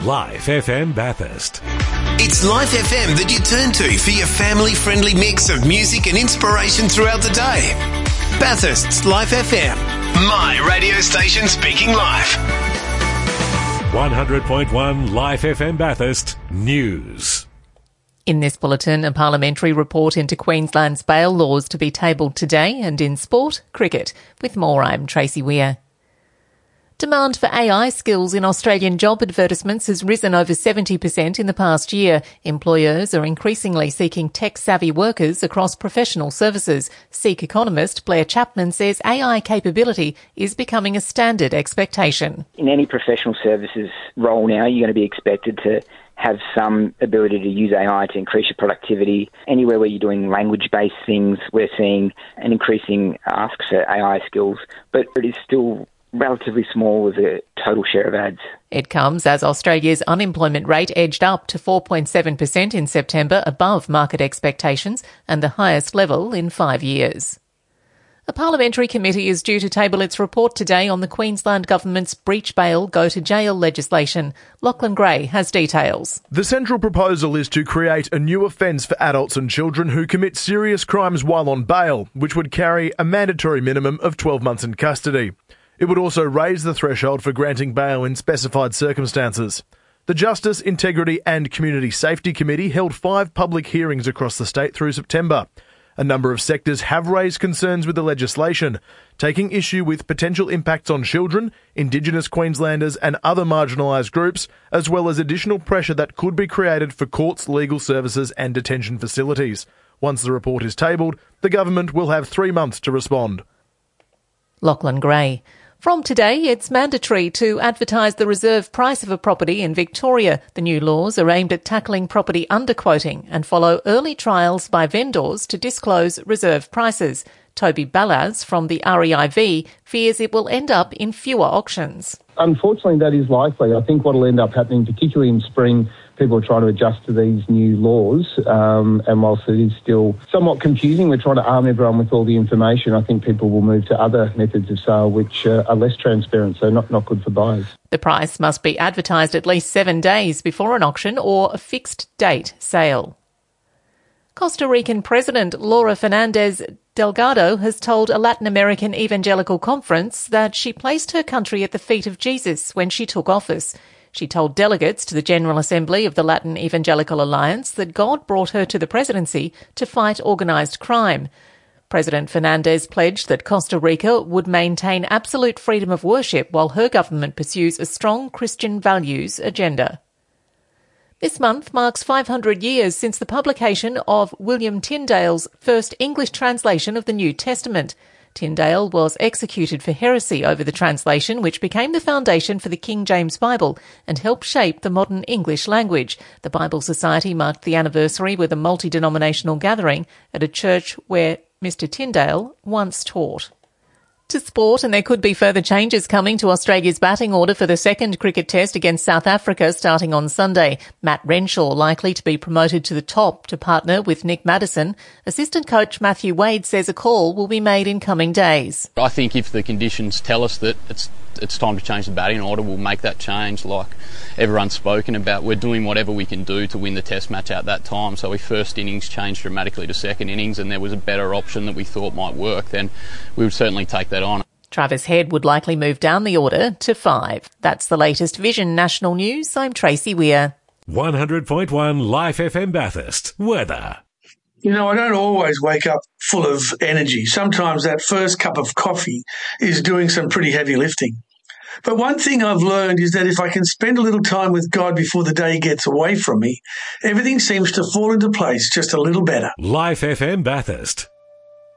Life FM Bathurst. It's Life FM that you turn to for your family-friendly mix of music and inspiration throughout the day. Bathurst's Life FM, my radio station speaking life. 100.1 Life FM Bathurst News. In this bulletin, a parliamentary report into Queensland's bail laws to be tabled today, and in sport, cricket. With more, I'm Tracy Weir. Demand for AI skills in Australian job advertisements has risen over 70% in the past year. Employers are increasingly seeking tech-savvy workers across professional services. Seek economist Blair Chapman says AI capability is becoming a standard expectation. In any professional services role now, you're going to be expected to have some ability to use AI to increase your productivity. Anywhere where you're doing language-based things, we're seeing an increasing ask for AI skills, but it is still relatively small as a total share of ads. It comes as Australia's unemployment rate edged up to 4.7% in September, above market expectations and the highest level in 5 years. A parliamentary committee is due to table its report today on the Queensland Government's breach bail, go to jail legislation. Lachlan Gray has details. The central proposal is to create a new offence for adults and children who commit serious crimes while on bail, which would carry a mandatory minimum of 12 months in custody. It would also raise the threshold for granting bail in specified circumstances. The Justice, Integrity and Community Safety Committee held 5 public hearings across the state through September. A number of sectors have raised concerns with the legislation, taking issue with potential impacts on children, Indigenous Queenslanders and other marginalised groups, as well as additional pressure that could be created for courts, legal services and detention facilities. Once the report is tabled, the government will have 3 months to respond. Lachlan Gray. From today, it's mandatory to advertise the reserve price of a property in Victoria. The new laws are aimed at tackling property underquoting and follow early trials by vendors to disclose reserve prices. Toby Balaz from the REIV fears it will end up in fewer auctions. Unfortunately, that is likely. I think what will end up happening, particularly in spring, people are trying to adjust to these new laws, and whilst it is still somewhat confusing, we're trying to arm everyone with all the information. I think people will move to other methods of sale which are less transparent, so not good for buyers. The price must be advertised at least 7 days before an auction or a fixed date sale. Costa Rican President Laura Fernandez Delgado has told a Latin American evangelical conference that she placed her country at the feet of Jesus when she took office. She told delegates to the General Assembly of the Latin Evangelical Alliance that God brought her to the presidency to fight organised crime. President Fernandez pledged that Costa Rica would maintain absolute freedom of worship while her government pursues a strong Christian values agenda. This month marks 500 years since the publication of William Tyndale's first English translation of the New Testament. Tyndale was executed for heresy over the translation, which became the foundation for the King James Bible and helped shape the modern English language. The Bible Society marked the anniversary with a multi-denominational gathering at a church where Mr. Tyndale once taught. To sport, and there could be further changes coming to Australia's batting order for the second cricket test against South Africa starting on Sunday. Matt Renshaw likely to be promoted to the top to partner with Nick Maddison. Assistant coach Matthew Wade says a call will be made in coming days. I think if the conditions tell us that it's time to change the batting order, we'll make that change. Like everyone's spoken about, we're doing whatever we can do to win the test match at that time. So if first innings changed dramatically to second innings and there was a better option that we thought might work, then we would certainly take that on. Travis Head would likely move down the order to 5. That's the latest Vision National News. I'm Tracy Weir. 100.1 Life FM Bathurst. Weather. You know, I don't always wake up full of energy. Sometimes that first cup of coffee is doing some pretty heavy lifting. But one thing I've learned is that if I can spend a little time with God before the day gets away from me, everything seems to fall into place just a little better. Life FM Bathurst.